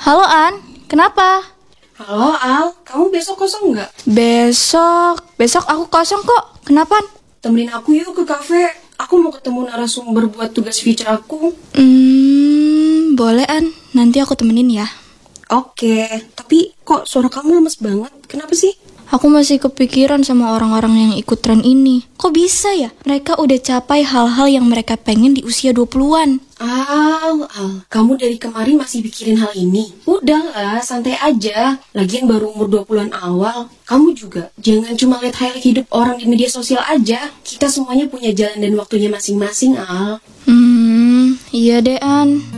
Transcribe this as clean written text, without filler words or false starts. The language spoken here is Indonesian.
Halo An, kenapa? Halo Al, kamu besok kosong nggak? Besok aku kosong kok. Kenapa? Temenin aku yuk ke kafe. Aku mau ketemu narasumber buat tugas feature aku. Boleh An, nanti aku temenin ya. Oke, tapi kok suara kamu lemes banget? Kenapa sih? Aku masih kepikiran sama orang-orang yang ikut tren ini. Kok bisa ya? Mereka udah capai hal-hal yang mereka pengen di usia 20-an. Al, kamu dari kemarin masih pikirin hal ini? Udahlah, santai aja. Lagian baru umur 20-an awal. Kamu juga, jangan cuma lihat highlight hidup orang di media sosial aja. Kita semuanya punya jalan dan waktunya masing-masing, Al. Iya deh An.